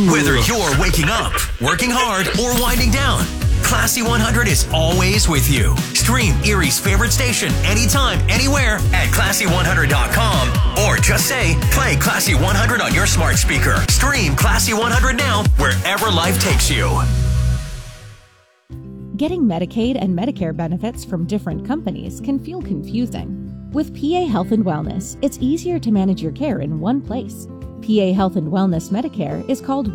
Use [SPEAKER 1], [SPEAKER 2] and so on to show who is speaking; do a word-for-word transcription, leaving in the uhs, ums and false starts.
[SPEAKER 1] Whether you're waking up, working hard, or winding down, Classy one hundred is always with you. Stream Erie's favorite station anytime, anywhere at classy one hundred dot com or just say, play Classy one hundred on your smart speaker. Stream Classy one hundred now wherever life takes you.
[SPEAKER 2] Getting Medicaid and Medicare benefits from different companies can feel confusing. With P A Health and Wellness, it's easier to manage your care in one place. P A Health and Wellness Medicare is called